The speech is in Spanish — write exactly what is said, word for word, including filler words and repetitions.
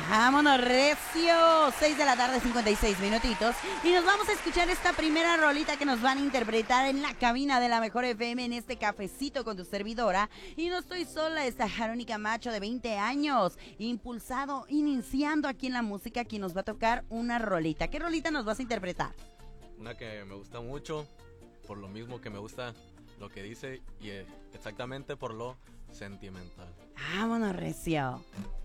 Vámonos, recio. seis de la tarde, cincuenta y seis minutitos. Y nos vamos a escuchar esta primera rolita que nos van a interpretar en la cabina de la Mejor F M en este cafecito con tu servidora. Y no estoy sola, está Jarónica Macho de veinte años, impulsado, iniciando aquí en la música, quien nos va a tocar una rolita. ¿Qué rolita nos vas a interpretar? Una que me gusta mucho, por lo mismo que me gusta lo que dice y eh, exactamente por lo sentimental. Vámonos, recio.